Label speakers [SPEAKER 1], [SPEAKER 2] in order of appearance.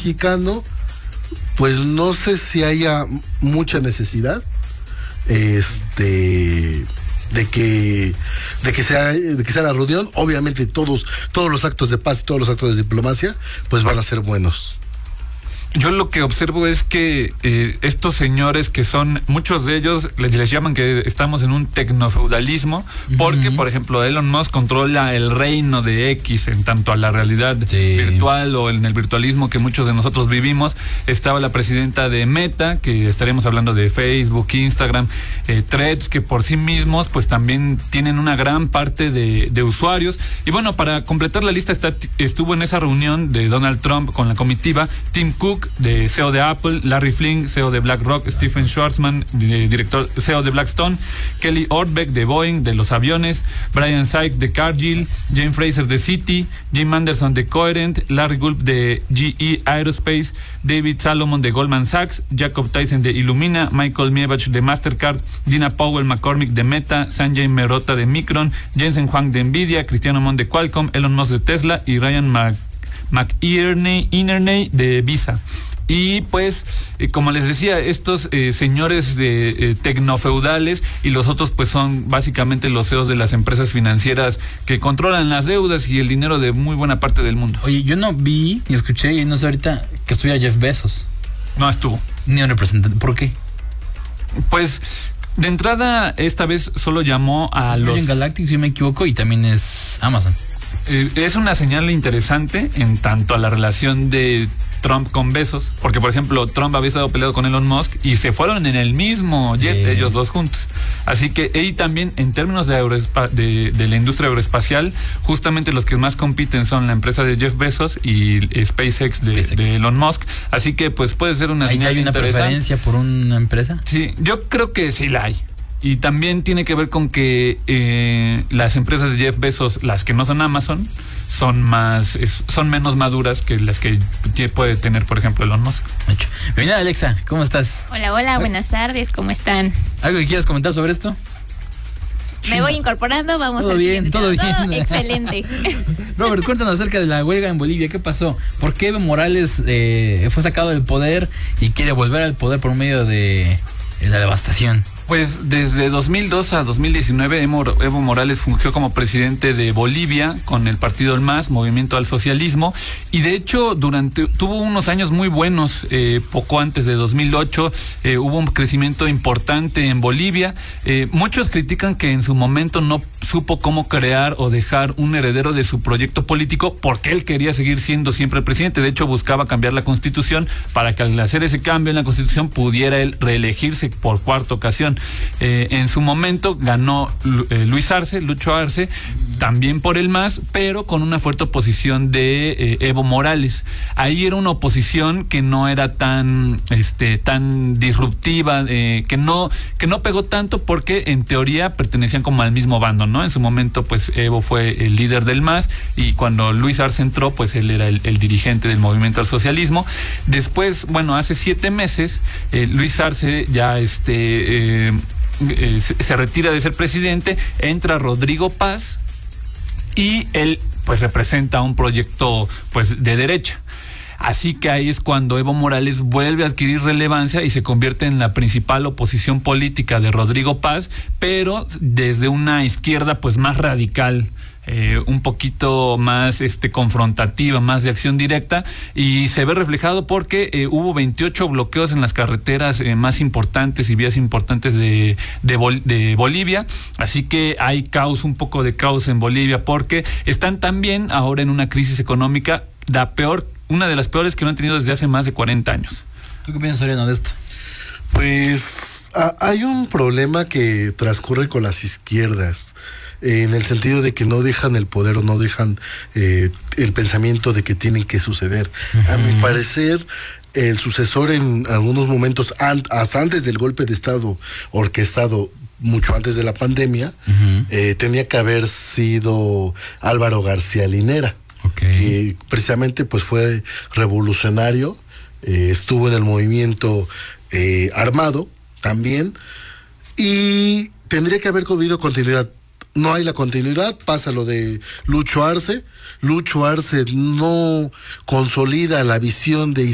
[SPEAKER 1] mexicano, pues no sé si haya mucha necesidad de que sea la reunión. Obviamente todos los actos de paz y todos los actos de diplomacia pues van a ser buenos.
[SPEAKER 2] Yo lo que observo es que estos señores que son, muchos de ellos les llaman que estamos en un tecnofeudalismo, porque, por ejemplo, Elon Musk controla el reino de X en tanto a la realidad virtual o en el virtualismo que muchos de nosotros vivimos. Estaba la presidenta de Meta, que estaremos hablando de Facebook, Instagram, Threads, que por sí mismos pues también tienen una gran parte de usuarios. Y bueno, para completar la lista estuvo en esa reunión de Donald Trump con la comitiva Tim Cook, de CEO de Apple, Larry Flynn, CEO de BlackRock, Stephen Schwarzman, director CEO de Blackstone, Kelly Ortberg de Boeing, de los aviones, Brian Sykes de Cargill, Jane Fraser de Citi, Jim Anderson de Coherent, Larry Gulp de GE Aerospace, David Salomon de Goldman Sachs, Jacob Tyson de Illumina, Michael Miebach de Mastercard, Gina Powell McCormick de Meta, Sanjay Mehrotra de Micron, Jensen Huang de Nvidia, Cristiano Mon de Qualcomm, Elon Musk de Tesla y Ryan McInerney de Visa. Y pues, como les decía, estos señores de tecnofeudales y los otros pues son básicamente los CEOs de las empresas financieras que controlan las deudas y el dinero de muy buena parte del mundo.
[SPEAKER 3] Oye, yo no vi ni escuché, y no sé ahorita, que estuviera Jeff Bezos.
[SPEAKER 2] No estuvo.
[SPEAKER 3] Ni un representante. ¿Por qué?
[SPEAKER 2] Pues, de entrada, esta vez solo llamó a los...
[SPEAKER 3] Virgin Galactic, si me equivoco, y también es Amazon.
[SPEAKER 2] Es una señal interesante en tanto a la relación de Trump con Bezos, porque por ejemplo Trump había estado peleado con Elon Musk y se fueron en el mismo jet, ellos dos juntos. Así que y también en términos de la industria aeroespacial, justamente los que más compiten son la empresa de Jeff Bezos y SpaceX de Elon Musk. Así que pues puede ser una señal interesante.
[SPEAKER 3] ¿Hay una preferencia por una empresa?
[SPEAKER 2] Sí, yo creo que sí la hay. Y también tiene que ver con que las empresas de Jeff Bezos, las que no son Amazon, son menos maduras que las que puede tener, por ejemplo, Elon Musk.
[SPEAKER 3] Bienvenida, Alexa, ¿cómo estás?
[SPEAKER 4] Hola, buenas tardes, ¿cómo están?
[SPEAKER 3] ¿Algo que quieras comentar sobre esto?
[SPEAKER 4] Me voy incorporando, vamos a ver.
[SPEAKER 3] Todo bien.
[SPEAKER 4] Excelente.
[SPEAKER 3] Robert, cuéntanos acerca de la huelga en Bolivia. ¿Qué pasó? ¿Por qué Evo Morales fue sacado del poder y quiere volver al poder por medio de la devastación?
[SPEAKER 2] Pues desde 2002 a 2019 Evo Morales fungió como presidente de Bolivia con el partido El MAS, Movimiento al Socialismo, y de hecho tuvo unos años muy buenos. Poco antes de 2008 hubo un crecimiento importante en Bolivia. Muchos critican que en su momento no supo cómo crear o dejar un heredero de su proyecto político porque él quería seguir siendo siempre el presidente. De hecho buscaba cambiar la constitución para que al hacer ese cambio en la constitución pudiera él reelegirse por cuarta ocasión. En su momento ganó Lucho Arce, también por el MAS, pero con una fuerte oposición de Evo Morales. Ahí era una oposición que no era tan disruptiva, que no pegó tanto porque en teoría pertenecían como al mismo bando, ¿no? En su momento pues Evo fue el líder del MAS y cuando Luis Arce entró pues él era el dirigente del Movimiento al Socialismo. Después, bueno, hace 7 meses Luis Arce ya se retira de ser presidente, entra Rodrigo Paz y él pues representa un proyecto pues de derecha. Así que ahí es cuando Evo Morales vuelve a adquirir relevancia y se convierte en la principal oposición política de Rodrigo Paz, pero desde una izquierda pues más radical, un poquito más confrontativa, más de acción directa, y se ve reflejado porque hubo 28 bloqueos en las carreteras más importantes y vías importantes de Bolivia. Así que hay un poco de caos en Bolivia porque están también ahora en una crisis económica, una de las peores que no han tenido desde hace más de 40 años.
[SPEAKER 3] ¿Tú qué piensas, Soriano, de esto?
[SPEAKER 1] Pues hay un problema que transcurre con las izquierdas, en el sentido de que no dejan el poder o no dejan el pensamiento de que tienen que suceder. A mi parecer, el sucesor en algunos momentos, hasta antes del golpe de Estado orquestado mucho antes de la pandemia, tenía que haber sido Álvaro García Linera, que precisamente pues fue revolucionario, estuvo en el movimiento armado también, y tendría que haber habido continuidad. No hay la continuidad, pasa lo de Lucho Arce. Lucho Arce no consolida la visión de